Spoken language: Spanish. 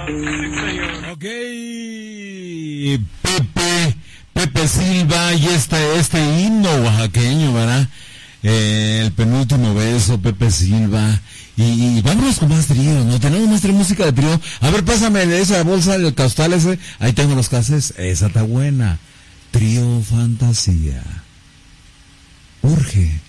Ok, Pepe Silva y este himno oaxaqueño, ¿verdad? El penúltimo beso, Pepe Silva. Y vámonos con más trío, ¿no? Tenemos más música de trío. A ver, pásame esa bolsa del costal ese. Ahí tengo los cases. Esa está buena. Trío Fantasía. Urge.